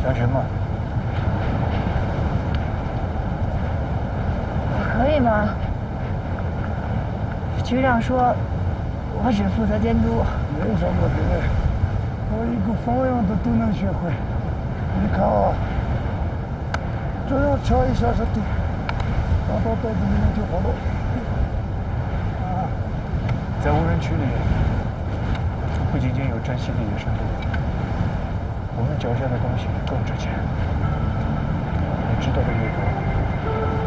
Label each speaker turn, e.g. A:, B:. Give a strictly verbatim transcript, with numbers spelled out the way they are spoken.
A: 小陈吗？
B: 可以吗？局长说，我只负责监督。
A: 没什么的，我一个方样的都能学会。你看啊，这样敲一下是对，拿到袋子里面就好了。啊，在无人区里，不仅仅有珍稀的野生动物，我们脚下的东西更值钱。你知道的越多，